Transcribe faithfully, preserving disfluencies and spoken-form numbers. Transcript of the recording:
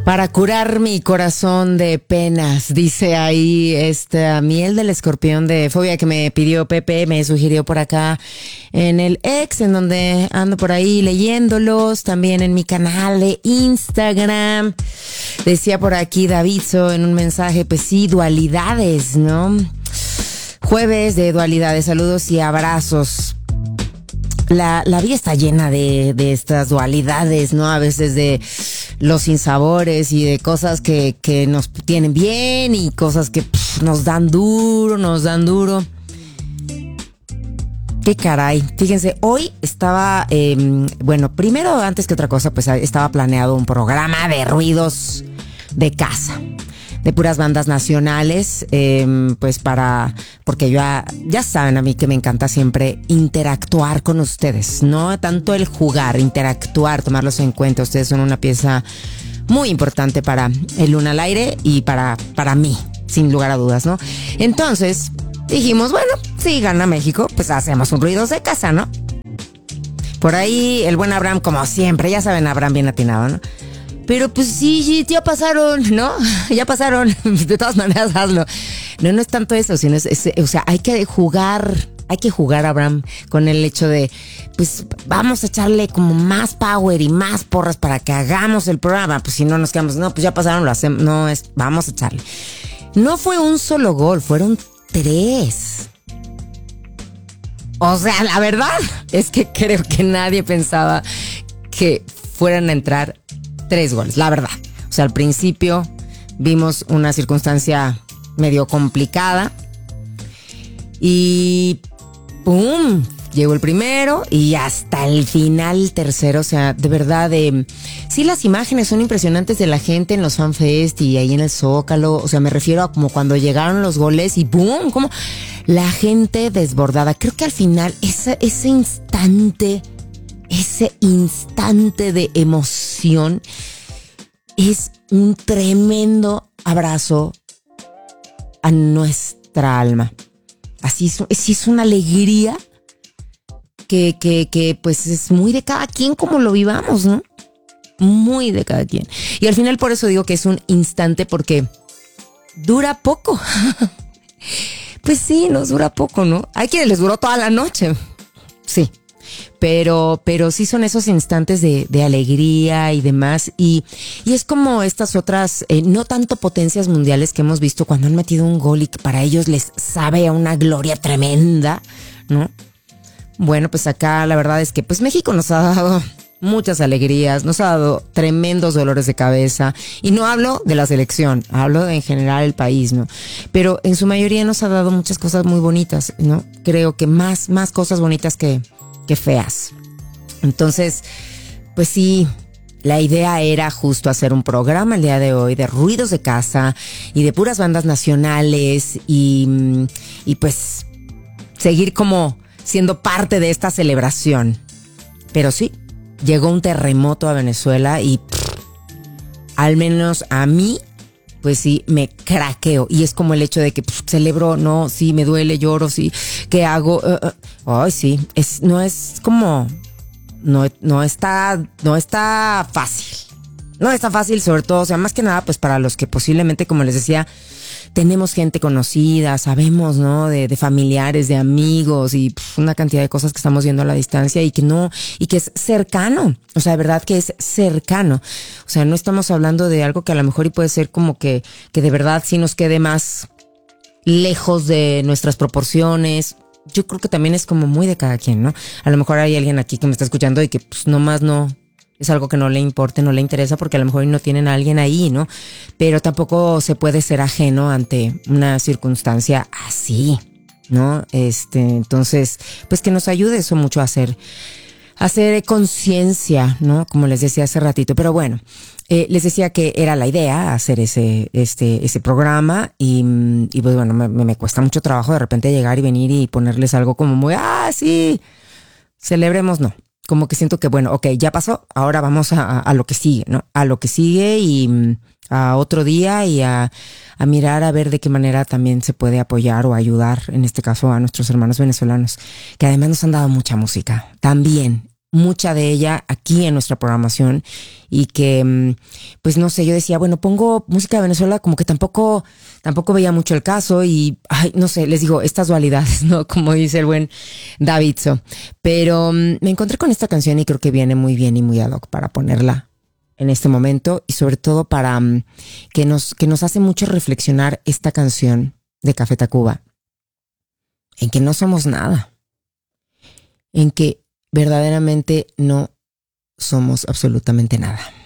Para curar mi corazón de penas, dice ahí esta miel del escorpión de fobia que me pidió Pepe, me sugirió por acá en el ex, en donde ando por ahí leyéndolos, también en mi canal de Instagram. Decía por aquí Davidso en un mensaje, pues sí, dualidades, ¿no? Jueves de dualidades, saludos y abrazos. La, la vida está llena de, de estas dualidades, ¿no? A veces de los sinsabores y de cosas que, que nos tienen bien y cosas que pff, nos dan duro, nos dan duro. Qué caray. Fíjense, hoy estaba, eh, bueno, primero, antes que otra cosa, pues estaba planeado un programa de ruidos de casa, de puras bandas nacionales, eh, pues para, porque yo ya, ya saben a mí que me encanta siempre interactuar con ustedes, no tanto el jugar, interactuar, tomarlos en cuenta. Ustedes son una pieza muy importante para el Luna al Aire y para, para mí, sin lugar a dudas, ¿no? Entonces, dijimos, bueno, si gana México, pues hacemos un ruidos de casa, ¿no? Por ahí el buen Abraham, como siempre, ya saben, Abraham bien atinado, ¿no? Pero pues sí, ya pasaron, ¿no? Ya pasaron. De todas maneras, hazlo. No, no es tanto eso, sino es, es, o sea, hay que jugar, hay que jugar, Abraham, con el hecho de, pues vamos a echarle como más power y más porras para que hagamos el programa. Pues si no nos quedamos, no, pues ya pasaron, lo hacemos. No, es, vamos a echarle. No fue un solo gol, fueron tres. O sea, la verdad es que creo que nadie pensaba que fueran a entrar tres goles, la verdad. O sea, al principio vimos una circunstancia medio complicada y ¡pum! Llegó el primero y hasta el final el tercero. O sea, de verdad, eh, sí, las imágenes son impresionantes de la gente en los FanFest y ahí en el Zócalo. O sea, me refiero a como cuando llegaron los goles y ¡pum! Como la gente desbordada. Creo que al final ese, ese instante... Ese instante de emoción es un tremendo abrazo a nuestra alma. Así es, sí es una alegría que, que, que pues es muy de cada quien como lo vivamos, ¿no? Muy de cada quien. Y al final por eso digo que es un instante, porque dura poco. Pues sí, nos dura poco, ¿no? Hay quienes les duró toda la noche. Sí. Pero, pero sí son esos instantes de, de alegría y demás. Y, y es como estas otras, eh, no tanto potencias mundiales que hemos visto cuando han metido un gol y que para ellos les sabe a una gloria tremenda, ¿no? Bueno, pues acá la verdad es que pues México nos ha dado muchas alegrías, nos ha dado tremendos dolores de cabeza. Y no hablo de la selección, hablo de en general el país, ¿no? Pero en su mayoría nos ha dado muchas cosas muy bonitas, ¿no? Creo que más, más cosas bonitas que... que feas. Entonces, pues sí, la idea era justo hacer un programa el día de hoy de ruidos de casa y de puras bandas nacionales y, y pues seguir como siendo parte de esta celebración. Pero sí, llegó un terremoto a Venezuela y pff, al menos a mí, pues sí, me craqueo. Y es como el hecho de que pff, celebro, no, sí, me duele, lloro, sí, ¿qué hago? Uh, uh. Ay, sí, es, no es como, no, no está, no está fácil. No está fácil, sobre todo, o sea, más que nada, pues para los que posiblemente, como les decía, tenemos gente conocida, sabemos, ¿no? De, de familiares, de amigos y pff, una cantidad de cosas que estamos viendo a la distancia y que no, y que es cercano. O sea, de verdad que es cercano. O sea, no estamos hablando de algo que a lo mejor y puede ser como que, que de verdad sí nos quede más lejos de nuestras proporciones. Yo creo que también es como muy de cada quien, ¿no? A lo mejor hay alguien aquí que me está escuchando y que pues nomás no, es algo que no le importe, no le interesa porque a lo mejor no tienen a alguien ahí, ¿no? Pero tampoco se puede ser ajeno ante una circunstancia así, ¿no? Este, entonces, pues que nos ayude eso mucho a hacer, a hacer conciencia, ¿no? Como les decía hace ratito, pero bueno. Eh, les decía que era la idea hacer ese, este, ese programa y, y pues bueno, me, me cuesta mucho trabajo de repente llegar y venir y ponerles algo como muy, ah, sí, celebremos, no. Como que siento que bueno, ok, ya pasó, ahora vamos a, a, a lo que sigue, ¿no? A lo que sigue y a otro día y a, a mirar a ver de qué manera también se puede apoyar o ayudar, en este caso a nuestros hermanos venezolanos, que además nos han dado mucha música, también. mucha de ella aquí en nuestra programación y que, pues no sé, yo decía, bueno, pongo música de Venezuela, como que tampoco, tampoco veía mucho el caso y, ay, no sé, les digo, estas dualidades, ¿no? Como dice el buen Davidso. Pero um, me encontré con esta canción y creo que viene muy bien y muy ad hoc para ponerla en este momento y sobre todo para um, que nos, que nos hace mucho reflexionar esta canción de Café Tacuba, en que no somos nada, en que verdaderamente no somos absolutamente nada.